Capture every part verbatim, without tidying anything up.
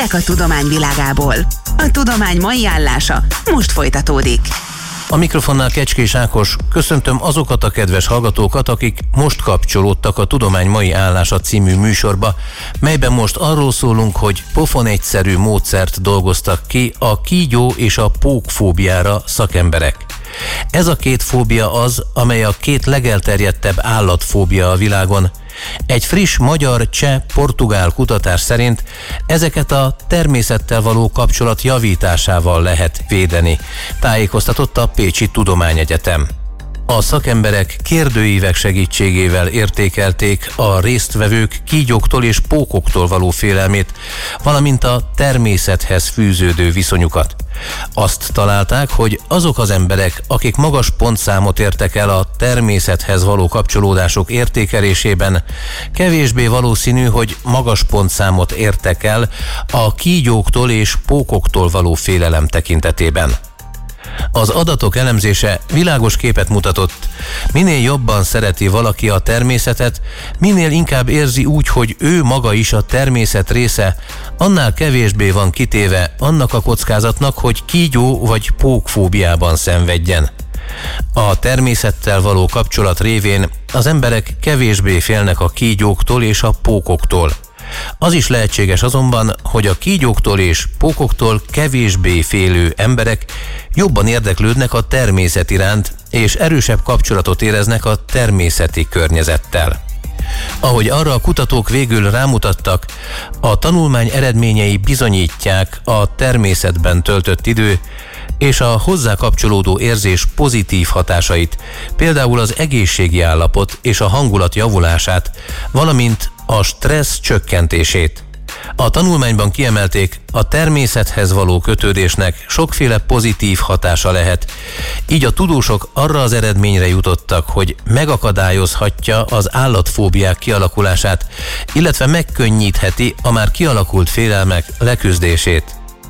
Hírek a tudomány világából. A tudomány mai állása most folytatódik. A mikrofonnál Kecskés Ákos, köszöntöm azokat a kedves hallgatókat, akik most kapcsolódtak a Tudomány mai állása című műsorba, melyben most arról szólunk, hogy pofon egyszerű módszert dolgoztak ki a kígyó és a pókfóbiára szakemberek. Ez a két fóbia az, amely a két legelterjedtebb állatfóbia a világon. Egy friss magyar-cseh-portugál kutatás szerint ezeket a természettel való kapcsolat javításával lehet védeni, tájékoztatott a Pécsi Tudományegyetem. A szakemberek kérdőívek segítségével értékelték a résztvevők kígyóktól és pókoktól való félelmét, valamint a természethez fűződő viszonyukat. Azt találták, hogy azok az emberek, akik magas pontszámot értek el a természethez való kapcsolódások értékelésében, kevésbé valószínű, hogy magas pontszámot értek el a kígyóktól és pókoktól való félelem tekintetében. Az adatok elemzése világos képet mutatott. Minél jobban szereti valaki a természetet, minél inkább érzi úgy, hogy ő maga is a természet része, annál kevésbé van kitéve annak a kockázatnak, hogy kígyó vagy pókfóbiában szenvedjen. A természettel való kapcsolat révén az emberek kevésbé félnek a kígyóktól és a pókoktól. Az is lehetséges azonban, hogy a kígyóktól és pókoktól kevésbé félő emberek jobban érdeklődnek a természet iránt, és erősebb kapcsolatot éreznek a természeti környezettel. Ahogy arra a kutatók végül rámutattak, a tanulmány eredményei bizonyítják a természetben töltött idő és a hozzá kapcsolódó érzés pozitív hatásait, például az egészségi állapot és a hangulat javulását, valamint a stressz csökkentését. A tanulmányban kiemelték, a természethez való kötődésnek sokféle pozitív hatása lehet, így a tudósok arra az eredményre jutottak, hogy megakadályozhatja az állatfóbiák kialakulását, illetve megkönnyítheti a már kialakult félelmek leküzdését.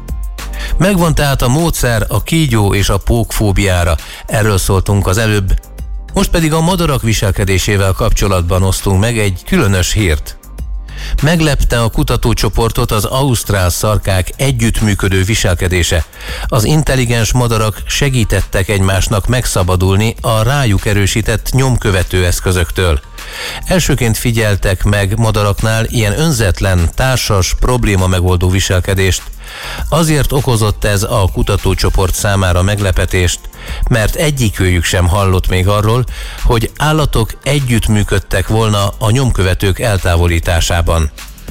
Megvan tehát a módszer a kígyó és a pókfóbiára, erről szóltunk az előbb, most pedig a madarak viselkedésével kapcsolatban osztunk meg egy különös hírt. Meglepte a kutatócsoportot az ausztrál szarkák együttműködő viselkedése. Az intelligens madarak segítettek egymásnak megszabadulni a rájuk erősített nyomkövető eszközöktől. Elsőként figyeltek meg madaraknál ilyen önzetlen, társas, probléma megoldó viselkedést. Azért okozott ez a kutatócsoport számára meglepetést, mert egyikőjük sem hallott még arról, hogy állatok együttműködtek volna a nyomkövetők eltávolításában.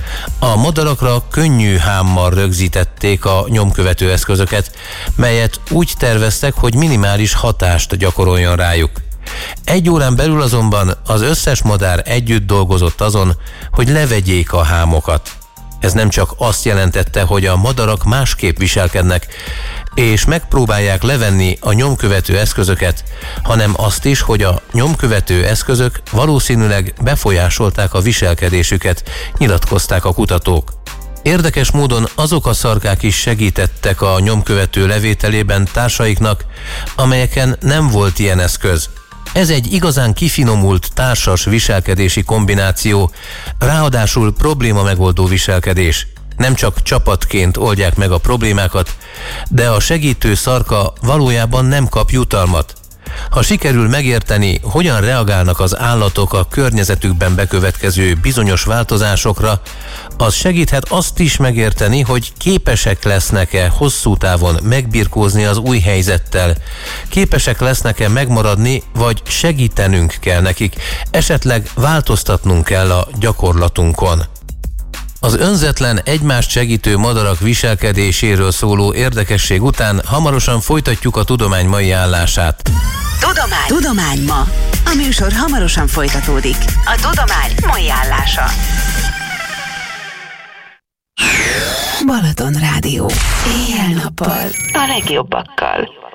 A madarakra könnyű hámmal rögzítették a nyomkövető eszközöket, melyet úgy terveztek, hogy minimális hatást gyakoroljon rájuk. Egy órán belül azonban az összes madár együtt dolgozott azon, hogy levegyék a hámokat. Ez nem csak azt jelentette, hogy a madarak másképp viselkednek, és megpróbálják levenni a nyomkövető eszközöket, hanem azt is, hogy a nyomkövető eszközök valószínűleg befolyásolták a viselkedésüket, nyilatkozták a kutatók. Érdekes módon azok a szarkák is segítettek a nyomkövető levételében társaiknak, amelyeken nem volt ilyen eszköz. Ez egy igazán kifinomult társas viselkedési kombináció, ráadásul probléma megoldó viselkedés. Nem csak csapatként oldják meg a problémákat, de a segítő szarka valójában nem kap jutalmat. Ha sikerül megérteni, hogyan reagálnak az állatok a környezetükben bekövetkező bizonyos változásokra, az segíthet azt is megérteni, hogy képesek lesznek-e hosszú távon megbirkózni az új helyzettel, képesek lesznek-e megmaradni, vagy segítenünk kell nekik, esetleg változtatnunk kell a gyakorlatunkon. Az önzetlen, egymást segítő madarak viselkedéséről szóló érdekesség után hamarosan folytatjuk a tudomány mai állását. Tudomány. Tudomány ma. A műsor hamarosan folytatódik. A tudomány mai állása. Balaton Rádió. Éjjel-nappal. A legjobbakkal.